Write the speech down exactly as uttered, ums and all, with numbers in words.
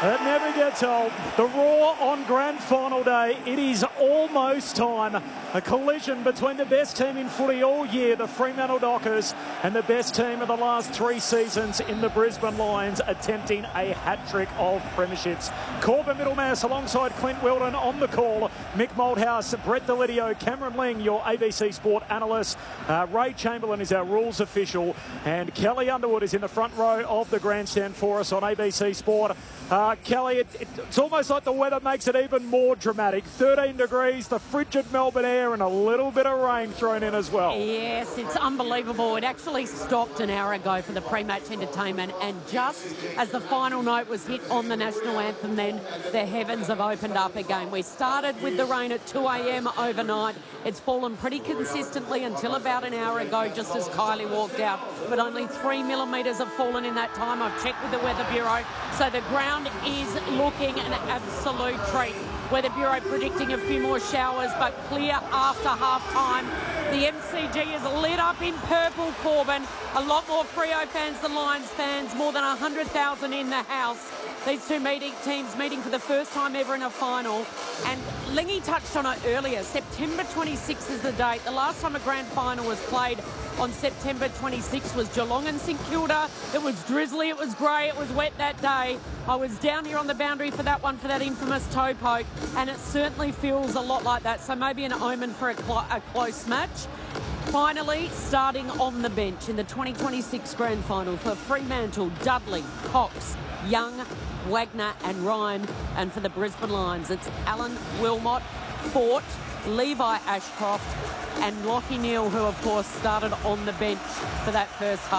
It never gets old. The Roar on grand final day. It is almost time. A collision between the best team in footy all year, the Fremantle Dockers, and the best team of the last three seasons in the Brisbane Lions, attempting a hat-trick of premierships. Corbin Middlemass alongside Clint Wilden on the call. Mick Malthouse, Brett Delidio, Cameron Ling, your A B C Sport analyst. Uh, Ray Chamberlain is our rules official. And Kelly Underwood is in the front row of the grandstand for us on A B C Sport. Uh, Kelly, it, it, it's almost like the weather makes it even more dramatic. thirteen degrees, the frigid Melbourne air, and a little bit of rain thrown in as well. Yes, it's unbelievable. It actually stopped an hour ago for the pre-match entertainment, and just as the final note was hit on the national anthem, then the heavens have opened up again. We started with the rain at two a m overnight. It's fallen pretty consistently until about an hour ago, just as Kylie walked out, but only three millimetres have fallen in that time. I've checked with the Weather Bureau, so the ground is looking an absolute treat. Weather Bureau predicting a few more showers, but clear after half-time. The M C G is lit up in purple, Corbin. A lot more Freo fans than Lions fans, more than one hundred thousand in the house. These two meeting teams meeting for the first time ever in a final. And Lingy touched on it earlier. September twenty-sixth is the date. The last time a grand final was played on September twenty-sixth was Geelong and St Kilda. It was drizzly, it was grey, it was wet that day. I was down here on the boundary for that one, for that infamous toe poke, and it certainly feels a lot like that. So maybe an omen for a, cl a close match. Finally, starting on the bench in the twenty twenty-six grand final for Fremantle, Dudley, Cox, Young, Wagner and Ryan. And for the Brisbane Lions, it's Alan Wilmot, Fort, Levi Ashcroft and Lachie Neale, who of course started on the bench for that first half.